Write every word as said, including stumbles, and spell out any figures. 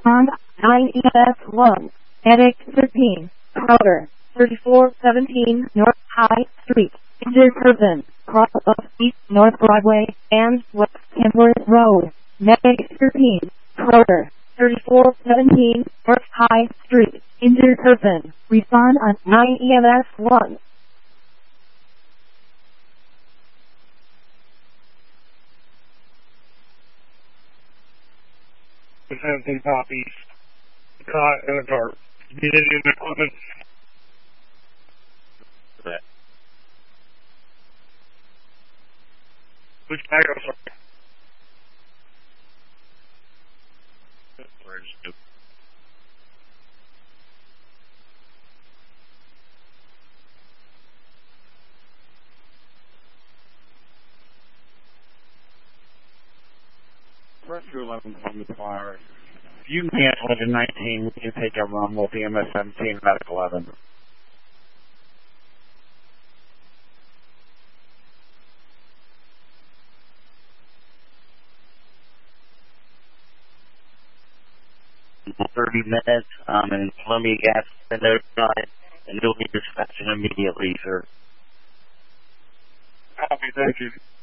Respond nine E M S one. Medic thirteen. Crowder. thirty-four seventeen North High Street. Injured person. Cross of East North Broadway and West Kenworth Road. Medic thirteen. Crowder. thirty-four seventeen North High Street. Injured person. Respond on nine E M S one. seventeen copies. Caught in a tarp. Needed in equipment. That. Which bag of sorry? Where's the Rescue eleven from the fire. If you can handle it in nineteen, we can take a run with the M S seventeen Medic eleven. thirty minutes, um, and Columbia Gas has been notified, and you'll be dispatching immediately, sir. Copy, thank you.